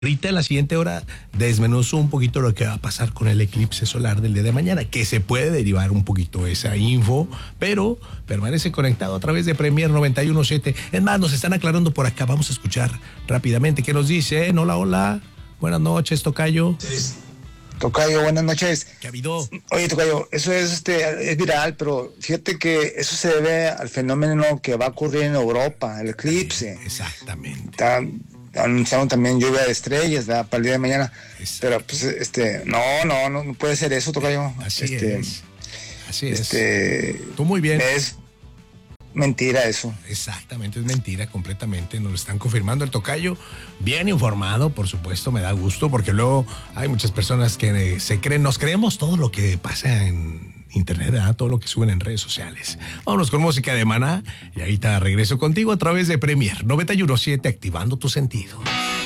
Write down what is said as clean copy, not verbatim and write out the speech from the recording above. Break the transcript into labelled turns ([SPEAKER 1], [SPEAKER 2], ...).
[SPEAKER 1] Ahorita en la siguiente hora desmenuzo un poquito lo que va a pasar con el eclipse solar del día de mañana, que se puede derivar un poquito esa info, pero permanece conectado a través de Premier 91.7. Es más, nos están aclarando por acá, vamos a escuchar rápidamente qué nos dicen. Hola, hola, buenas noches, tocayo.
[SPEAKER 2] Tocayo, buenas noches.
[SPEAKER 1] ¿Qué ha habido?
[SPEAKER 2] Oye, Tocayo, eso es viral, pero fíjate que eso se debe al fenómeno que va a ocurrir en Europa, el eclipse.
[SPEAKER 1] Exactamente.
[SPEAKER 2] Anunciaron también lluvia de estrellas, ¿verdad? Para el día de mañana.
[SPEAKER 1] Exacto.
[SPEAKER 2] Pero pues no puede ser eso, Tocayo.
[SPEAKER 1] Así es. Tú muy bien.
[SPEAKER 2] Es mentira eso.
[SPEAKER 1] Exactamente, es mentira completamente, nos lo están confirmando. El tocayo, bien informado, por supuesto, me da gusto, porque luego hay muchas personas que nos creemos todo lo que pasa en internet, ¿verdad? Todo lo que suben en redes sociales. Vámonos con música de Maná y ahorita regreso contigo a través de Premier 91.7, activando tu sentido.